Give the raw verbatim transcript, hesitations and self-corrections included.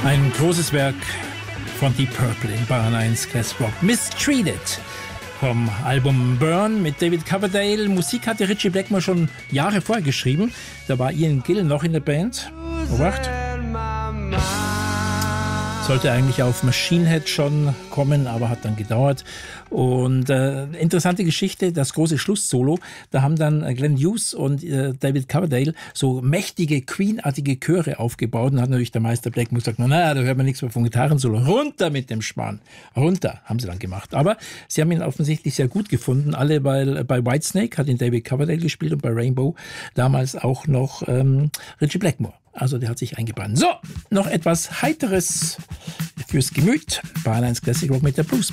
Ein großes Werk von Deep Purple in Bayern eins Classic Rock. Mistreated vom Album Burn mit David Coverdale. Musik hatte Ritchie Blackmore schon Jahre vorher geschrieben. Da war Ian Gill noch in der Band. Obacht. Sollte eigentlich auf Machine Head schon kommen, aber hat dann gedauert. Und äh, interessante Geschichte, das große Schlusssolo, da haben dann Glenn Hughes und äh, David Coverdale so mächtige, Queen-artige Chöre aufgebaut. Und hat natürlich der Meister Blackmore gesagt, naja, da hört man nichts mehr vom Gitarrensolo. Runter mit dem Schmarrn. Runter, haben sie dann gemacht. Aber sie haben ihn offensichtlich sehr gut gefunden. Alle, weil bei Whitesnake hat ihn David Coverdale gespielt und bei Rainbow damals auch noch ähm, Ritchie Blackmore. Also der hat sich eingebrannt. So, noch etwas Heiteres fürs Gemüt. Bayern eins Classic Rock mit der Blues